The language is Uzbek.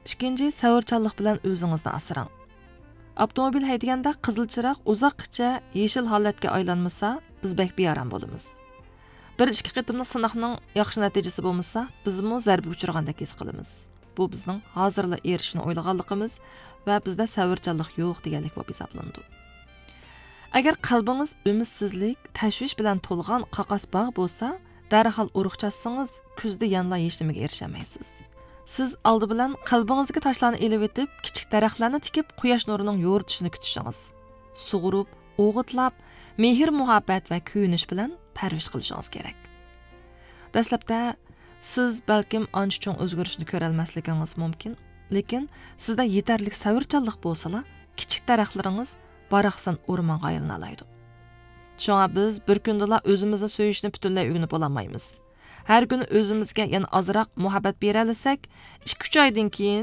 ikkinchi savrchanlik bilan o'zingizni asrang. Avtomobil haydaganda qizil chiroq uzoqcha yeshil holatga aylanmasa, biz bek bearam bo'lamiz. Bir ikki qitimliq sinoqning yaxshi natijasi bo'lmasa, bizmi zarba uchirgandek his qilamiz. Bu bizning hozirla erishishni o'ylaganligimiz va bizda savrchanlik yo'q deganlik bo'lib hisoblanadi. Agar qalbingiz umidsizlik, tashvish bilan to'lgan qaqas bog' bo'lsa, darhol urug' chassangiz, kuzda yanla hech nimaga erishamaysiz. Siz oldi bilan qalbingizga toshlarni elib etib, kichik daraxtlarni tikib, quyosh nurining yo'ritishini kutishingiz. Sug'urib, o'g'itlab, mehr-muhabbat va kuyinish bilan parvish qilishingiz kerak. Dastlabda siz balkim ancha cho'ng o'zgarishni ko'ra olmasligingiz mumkin, lekin sizda yetarli savrchanlik bo'lsa-la, kichik daraxtlaringiz baraqsan o'rmonga aylana oladi. Shunga biz bir kundala o'zimizni so'yishni butunlay o'rganib olamaymiz. Har kuni o'zimizga yana ozroq muhabbat bera olsak, 2-3 oydan keyin